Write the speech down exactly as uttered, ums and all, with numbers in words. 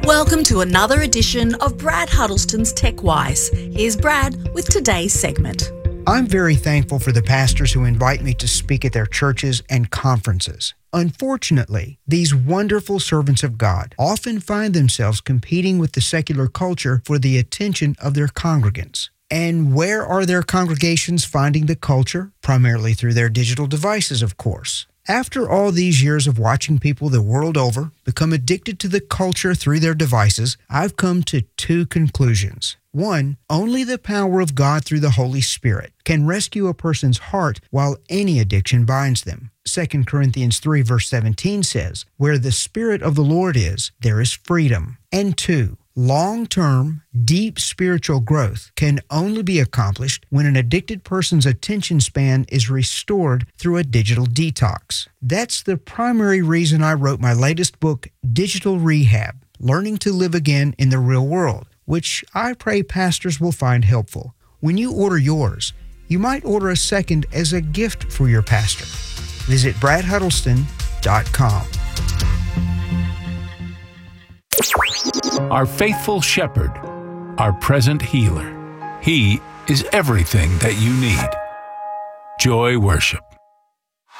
Welcome to another edition of Brad Huddleston's TechWise. Here's Brad with today's segment. I'm very thankful for the pastors who invite me to speak at their churches and conferences. Unfortunately, these wonderful servants of God often find themselves competing with the secular culture for the attention of their congregants. And where are their congregations finding the culture? Primarily through their digital devices, of course. After all these years of watching people the world over become addicted to the culture through their devices, I've come to two conclusions. One, only the power of God through the Holy Spirit can rescue a person's heart while any addiction binds them. Second Corinthians three verse seventeen says, "Where the Spirit of the Lord is, there is freedom." And two, long-term, deep spiritual growth can only be accomplished when an addicted person's attention span is restored through a digital detox. That's the primary reason I wrote my latest book, Digital Rehab, Learning to Live Again in the Real World, which I pray pastors will find helpful. When you order yours, you might order a second as a gift for your pastor. Visit brad huddleston dot com. Our faithful shepherd, our present healer. He is everything that you need. Joy Worship.